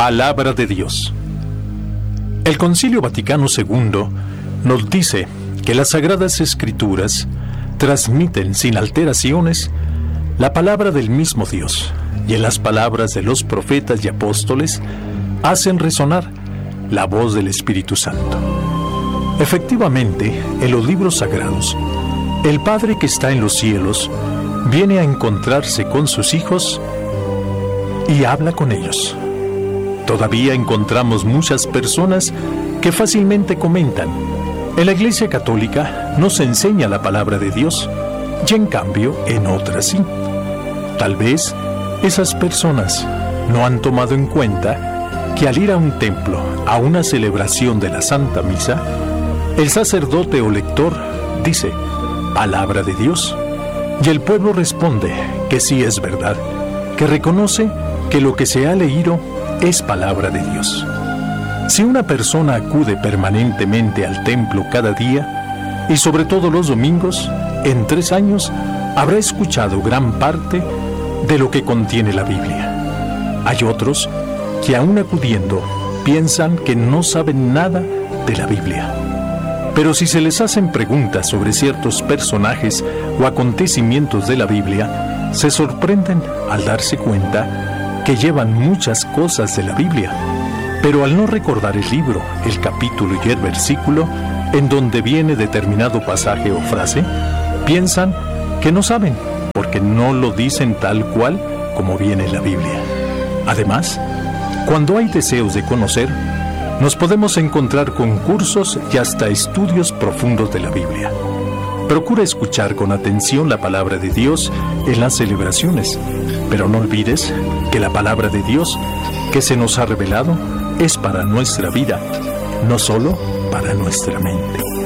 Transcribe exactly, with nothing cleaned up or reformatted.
Palabra de Dios. El Concilio Vaticano segundo nos dice que las Sagradas Escrituras transmiten sin alteraciones la palabra del mismo Dios, y en las palabras de los profetas y apóstoles hacen resonar la voz del Espíritu Santo. Efectivamente, en los libros sagrados, el Padre que está en los cielos viene a encontrarse con sus hijos y habla con ellos. Todavía encontramos muchas personas que fácilmente comentan: en la Iglesia Católica no se enseña la palabra de Dios, y en cambio en otras sí. Tal vez esas personas no han tomado en cuenta que al ir a un templo, a una celebración de la Santa Misa, el sacerdote o lector dice: palabra de Dios, y el pueblo responde que sí es verdad, que reconoce que lo que se ha leído es palabra de Dios. Si una persona acude permanentemente al templo cada día, y sobre todo los domingos, en tres años habrá escuchado gran parte de lo que contiene la Biblia. Hay otros que aún acudiendo piensan que no saben nada de la Biblia. Pero si se les hacen preguntas sobre ciertos personajes o acontecimientos de la Biblia, se sorprenden al darse cuenta que llevan muchas cosas de la Biblia, pero al no recordar el libro, el capítulo y el versículo en donde viene determinado pasaje o frase, piensan que no saben, porque no lo dicen tal cual como viene en la Biblia. Además, cuando hay deseos de conocer, nos podemos encontrar con cursos y hasta estudios profundos de la Biblia. Procura escuchar con atención la palabra de Dios en las celebraciones, pero no olvides que la palabra de Dios que se nos ha revelado es para nuestra vida, no solo para nuestra mente.